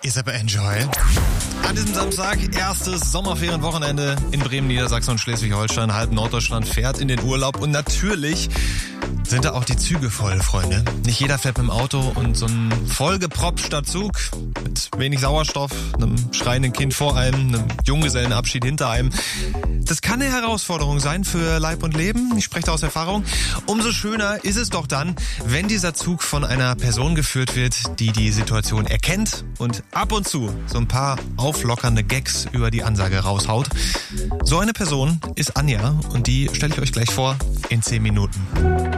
Ist aber enjoy. An diesem Samstag, erstes Sommerferienwochenende in Bremen, Niedersachsen und Schleswig-Holstein. Halb Norddeutschland fährt in den Urlaub und natürlich sind da auch die Züge voll, Freunde. Nicht jeder fährt mit dem Auto und so ein vollgepropfter Zug mit wenig Sauerstoff, einem schreienden Kind vor einem, einem Junggesellenabschied hinter einem. Das kann eine Herausforderung sein für Leib und Leben. Ich spreche da aus Erfahrung. Umso schöner ist es doch dann, wenn dieser Zug von einer Person geführt wird, die die Situation erkennt und ab und zu so ein paar auflockernde Gags über die Ansage raushaut. So eine Person ist Anja und die stelle ich euch gleich vor in 10 Minuten.